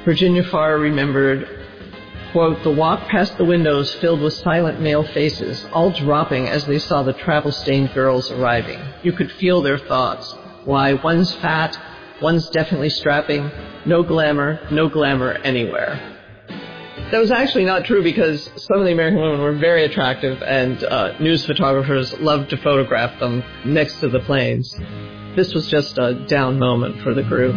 Virginia Farr remembered, quote, "The walk past the windows filled with silent male faces, all dropping as they saw the travel-stained girls arriving. You could feel their thoughts. Why, one's fat, one's definitely strapping, no glamour anywhere." That was actually not true because some of the American women were very attractive and news photographers loved to photograph them next to the planes. This was just a down moment for the group.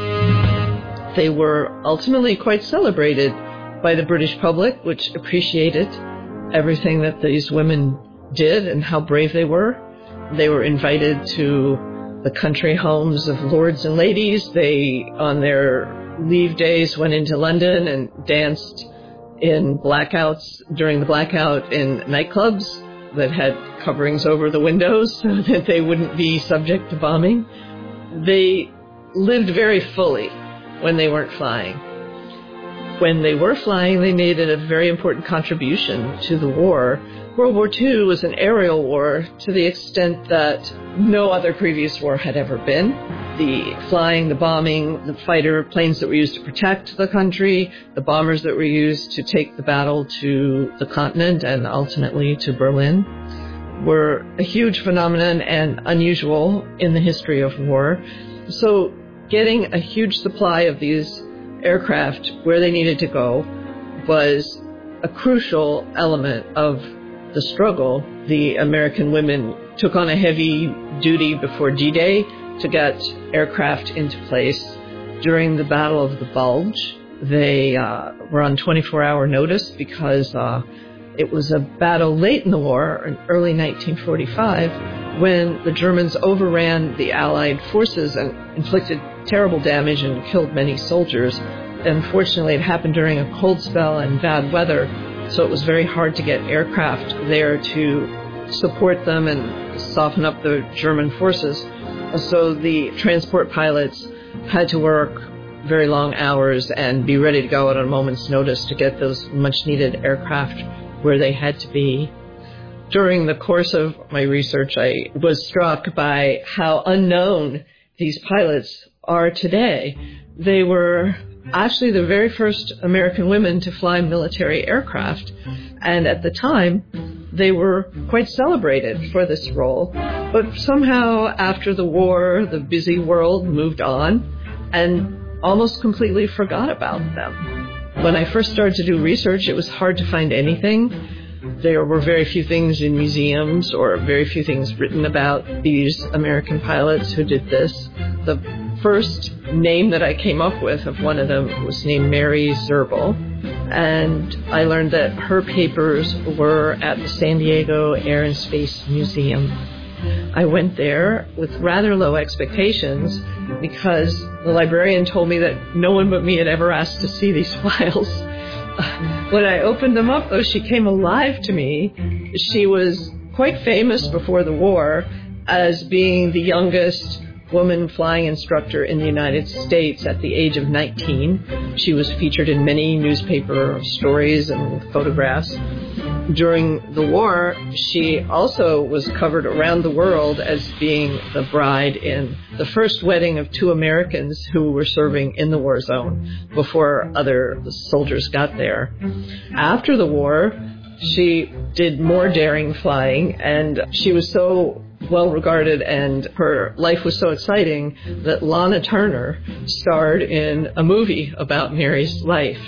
They were ultimately quite celebrated by the British public, which appreciated everything that these women did and how brave they were. They were invited to the country homes of lords and ladies. They, on their leave days, went into London and danced in blackouts during the blackout in nightclubs that had coverings over the windows so that they wouldn't be subject to bombing. They lived very fully when they weren't flying. When they were flying, they made a very important contribution to the war. World War II was an aerial war to the extent that no other previous war had ever been. The flying, the bombing, the fighter planes that were used to protect the country, the bombers that were used to take the battle to the continent and ultimately to Berlin were a huge phenomenon and unusual in the history of war. So getting a huge supply of these aircraft where they needed to go was a crucial element of the struggle. The American women took on a heavy duty before D-Day to get aircraft into place. During the Battle of the Bulge, they were on 24-hour notice because it was a battle late in the war, in early 1945, when the Germans overran the Allied forces and inflicted terrible damage and killed many soldiers. Unfortunately, it happened during a cold spell and bad weather, so it was very hard to get aircraft there to support them and soften up the German forces. So the transport pilots had to work very long hours and be ready to go at a moment's notice to get those much-needed aircraft where they had to be. During the course of my research, I was struck by how unknown these pilots are today. They were actually the very first American women to fly military aircraft, and at the time, they were quite celebrated for this role. But somehow, after the war, the busy world moved on and almost completely forgot about them. When I first started to do research, it was hard to find anything. There were very few things in museums or very few things written about these American pilots who did this. The first name that I came up with of one of them was named Mary Zerbel, and I learned that her papers were at the San Diego Air and Space Museum. I went there with rather low expectations because the librarian told me that no one but me had ever asked to see these files. When I opened them up, though, she came alive to me. She was quite famous before the war as being the youngest woman flying instructor in the United States at the age of 19. She was featured in many newspaper stories and photographs. During the war, she also was covered around the world as being the bride in the first wedding of two Americans who were serving in the war zone before other soldiers got there. After the war, she did more daring flying, and she was so well regarded and her life was so exciting that Lana Turner starred in a movie about Mary's life.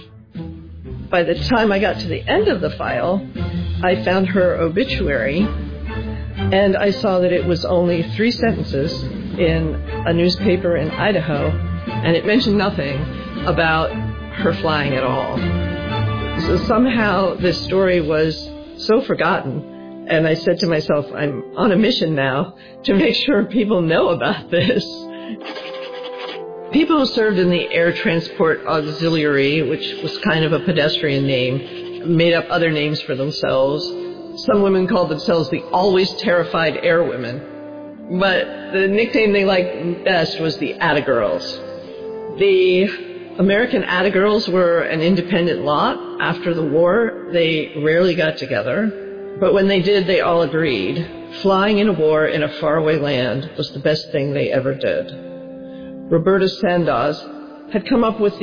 By the time I got to the end of the file, I found her obituary, and I saw that it was only 3 sentences in a newspaper in Idaho, and it mentioned nothing about her flying at all. So somehow this story was so forgotten, and I said to myself, I'm on a mission now to make sure people know about this. People who served in the Air Transport Auxiliary, which was kind of a pedestrian name, made up other names for themselves. Some women called themselves the Always Terrified Air Women, but the nickname they liked best was the Atta Girls. The American Atta Girls were an independent lot. After the war, they rarely got together, but when they did, they all agreed. Flying in a war in a faraway land was the best thing they ever did. Roberta Sandoz had come up with